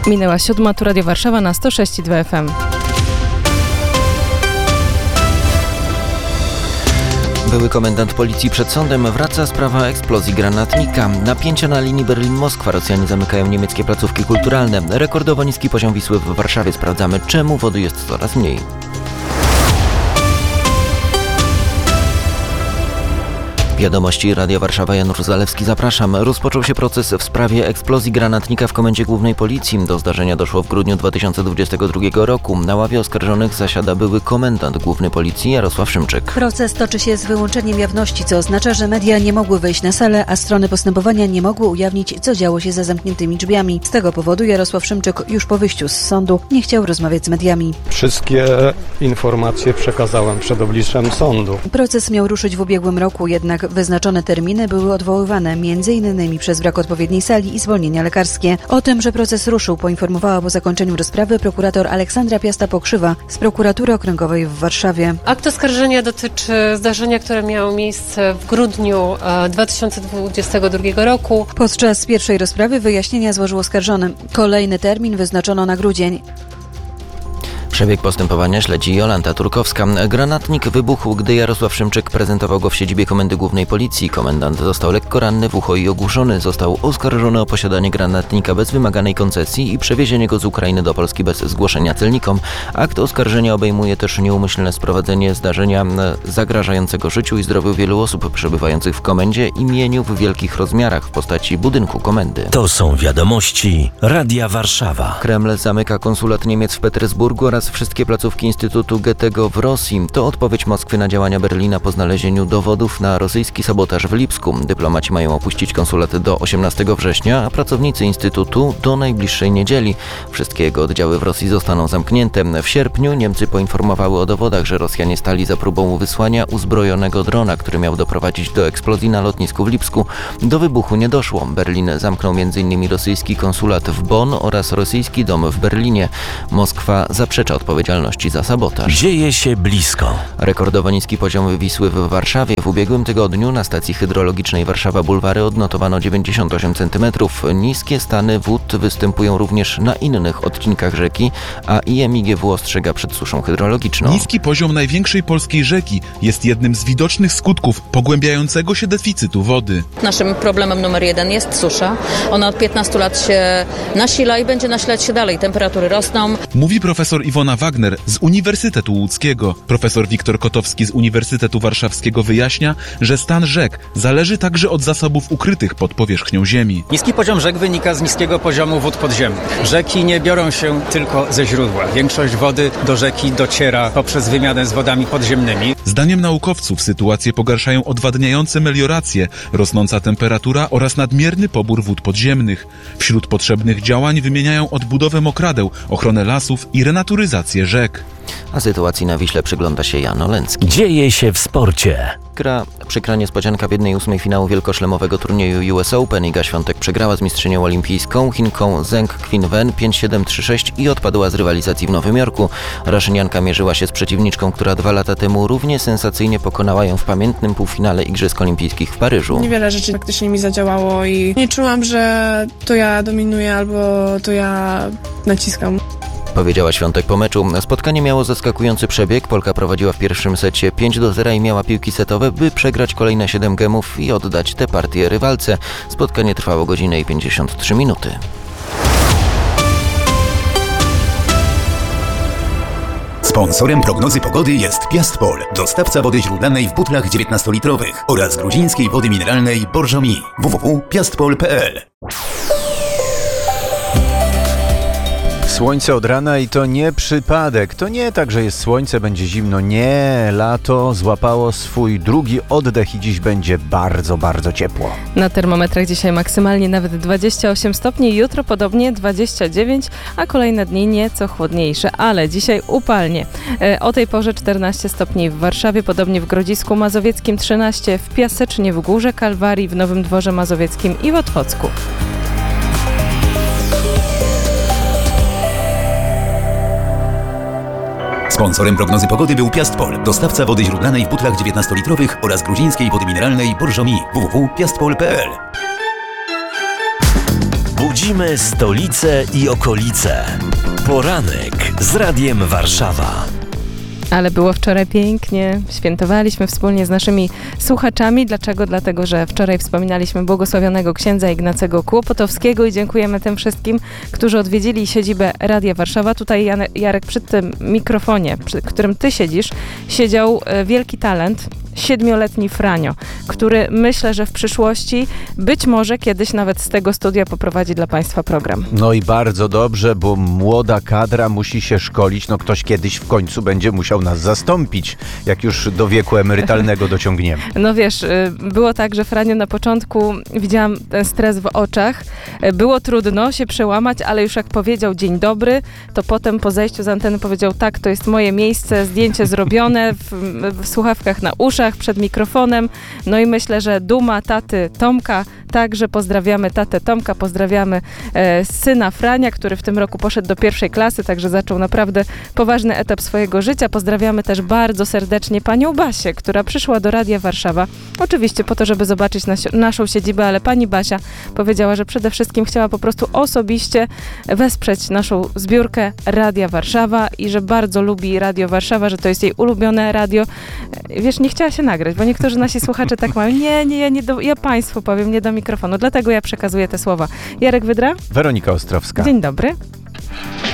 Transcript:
Minęła 7, tu Radio Warszawa na 106,2 FM. Były komendant policji przed sądem, wraca sprawa eksplozji granatnika. Napięcia na linii Berlin-Moskwa. Rosjanie zamykają niemieckie placówki kulturalne. Rekordowo niski poziom Wisły w Warszawie. Sprawdzamy, czemu wody jest coraz mniej. Wiadomości Radia Warszawa, Janusz Zalewski, zapraszam. Rozpoczął się proces w sprawie eksplozji granatnika w Komendzie Głównej Policji. Do zdarzenia doszło w grudniu 2022 roku. Na ławie oskarżonych zasiada były komendant Główny Policji Jarosław Szymczyk. Proces toczy się z wyłączeniem jawności, co oznacza, że media nie mogły wejść na salę, a strony postępowania nie mogły ujawnić, co działo się za zamkniętymi drzwiami. Z tego powodu Jarosław Szymczyk już po wyjściu z sądu nie chciał rozmawiać z mediami. Wszystkie informacje przekazałem przed obliczem sądu. Proces miał ruszyć w ubiegłym roku, jednak wyznaczone terminy były odwoływane, m.in. przez brak odpowiedniej sali i zwolnienia lekarskie. O tym, że proces ruszył, poinformowała po zakończeniu rozprawy prokurator Aleksandra Piasta-Pokrzywa z Prokuratury Okręgowej w Warszawie. Akt oskarżenia dotyczy zdarzenia, które miało miejsce w grudniu 2022 roku. Podczas pierwszej rozprawy wyjaśnienia złożył oskarżony. Kolejny termin wyznaczono na grudzień. Przebieg postępowania śledzi Jolanta Turkowska. Granatnik wybuchł, gdy Jarosław Szymczyk prezentował go w siedzibie Komendy Głównej Policji. Komendant został lekko ranny w ucho i ogłuszony. Został oskarżony o posiadanie granatnika bez wymaganej koncesji i przewiezienie go z Ukrainy do Polski bez zgłoszenia celnikom. Akt oskarżenia obejmuje też nieumyślne sprowadzenie zdarzenia zagrażającego życiu i zdrowiu wielu osób przebywających w komendzie i mieniu w wielkich rozmiarach w postaci budynku komendy. To są wiadomości Radia Warszawa. Kreml zamyka konsulat Niemiec w Petersburgu oraz wszystkie placówki Instytutu Goethego w Rosji. To odpowiedź Moskwy na działania Berlina po znalezieniu dowodów na rosyjski sabotaż w Lipsku. Dyplomaci mają opuścić konsulat do 18 września, a pracownicy Instytutu do najbliższej niedzieli. Wszystkie jego oddziały w Rosji zostaną zamknięte. W sierpniu Niemcy poinformowały o dowodach, że Rosjanie stali za próbą wysłania uzbrojonego drona, który miał doprowadzić do eksplozji na lotnisku w Lipsku. Do wybuchu nie doszło. Berlin zamknął m.in. rosyjski konsulat w Bonn oraz rosyjski dom w Berlinie. Moskwa zaprzecza odpowiedzialności za sabotaż. Dzieje się blisko. Rekordowo niski poziom Wisły w Warszawie. W ubiegłym tygodniu na stacji hydrologicznej Warszawa Bulwary odnotowano 98 cm. Niskie stany wód występują również na innych odcinkach rzeki, a IMiGW ostrzega przed suszą hydrologiczną. Niski poziom największej polskiej rzeki jest jednym z widocznych skutków pogłębiającego się deficytu wody. Naszym problemem numer 1 jest susza. Ona od 15 lat się nasila i będzie nasilać się dalej. Temperatury rosną. Mówi profesor Iwona Wagner z Uniwersytetu Łódzkiego. Profesor Wiktor Kotowski z Uniwersytetu Warszawskiego wyjaśnia, że stan rzek zależy także od zasobów ukrytych pod powierzchnią ziemi. Niski poziom rzek wynika z niskiego poziomu wód podziemnych. Rzeki nie biorą się tylko ze źródła. Większość wody do rzeki dociera poprzez wymianę z wodami podziemnymi. Zdaniem naukowców sytuację pogarszają odwadniające melioracje, rosnąca temperatura oraz nadmierny pobór wód podziemnych. Wśród potrzebnych działań wymieniają odbudowę mokradeł, ochronę lasów i renaturyzację rzek. A sytuacji na Wiśle przygląda się Jan Oleński. Dzieje się w sporcie. Przykra niespodzianka w 1/8 finału wielkoszlemowego turnieju US Open. Iga Świątek przegrała z mistrzynią olimpijską Chinką Zheng Qinwen 5-7, 3-6 i odpadła z rywalizacji w Nowym Jorku. Raszynianka mierzyła się z przeciwniczką, która 2 lata temu równie sensacyjnie pokonała ją w pamiętnym półfinale Igrzysk Olimpijskich w Paryżu. Niewiele rzeczy faktycznie mi zadziałało i nie czułam, że to ja dominuję albo to ja naciskam. Powiedziała Świątek po meczu. Spotkanie miało zaskakujący przebieg. Polka prowadziła w pierwszym secie 5-0 i miała piłki setowe, by przegrać kolejne 7 gemów i oddać tę partię rywalce. Spotkanie trwało godzinę i 53 minuty. Sponsorem prognozy pogody jest Piastpol, dostawca wody źródlanej w butlach 19-litrowych oraz gruzińskiej wody mineralnej Borżomi. www.piastpol.pl. Słońce od rana i to nie przypadek. To nie tak, że jest słońce, będzie zimno. Nie, lato złapało swój drugi oddech i dziś będzie bardzo, bardzo ciepło. Na termometrach dzisiaj maksymalnie nawet 28 stopni, jutro podobnie 29, a kolejne dni nieco chłodniejsze, ale dzisiaj upalnie. O tej porze 14 stopni w Warszawie, podobnie w Grodzisku Mazowieckim 13, w Piasecznie, w Górze Kalwarii, w Nowym Dworze Mazowieckim i w Otwocku. Sponsorem prognozy pogody był Piastpol, dostawca wody źródlanej w butlach 19-litrowych oraz gruzińskiej wody mineralnej Borżomi. www.piastpol.pl. Śledzimy stolicę i okolice. Poranek z Radiem Warszawa. Ale było wczoraj pięknie, świętowaliśmy wspólnie z naszymi słuchaczami. Dlaczego? Dlatego, że wczoraj wspominaliśmy błogosławionego księdza Ignacego Kłopotowskiego i dziękujemy tym wszystkim, którzy odwiedzili siedzibę Radia Warszawa. Tutaj Jarek, przy tym mikrofonie, przy którym ty siedzisz, siedział wielki talent, 7-letni Franio, który myślę, że w przyszłości być może kiedyś nawet z tego studia poprowadzi dla Państwa program. No i bardzo dobrze, bo młoda kadra musi się szkolić. No ktoś kiedyś w końcu będzie musiał nas zastąpić, jak już do wieku emerytalnego dociągniemy. No wiesz, było tak, że Franio na początku widziałam ten stres w oczach. Było trudno się przełamać, ale już jak powiedział dzień dobry, to potem po zejściu z anteny powiedział tak, to jest moje miejsce, zdjęcie zrobione w słuchawkach na uszach, przed mikrofonem. No i myślę, że duma taty Tomka, także pozdrawiamy tatę Tomka, pozdrawiamy syna Frania, który w tym roku poszedł do 1. klasy, także zaczął naprawdę poważny etap swojego życia. Pozdrawiamy też bardzo serdecznie panią Basię, która przyszła do Radia Warszawa, oczywiście po to, żeby zobaczyć naszą siedzibę, ale pani Basia powiedziała, że przede wszystkim chciała po prostu osobiście wesprzeć naszą zbiórkę Radia Warszawa i że bardzo lubi Radio Warszawa, że to jest jej ulubione radio. Wiesz, nie chciała się nagrać, bo niektórzy nasi słuchacze tak mają, ja Państwu powiem, nie do mikrofonu, dlatego ja przekazuję te słowa. Jarek Wydra? Weronika Ostrowska. Dzień dobry.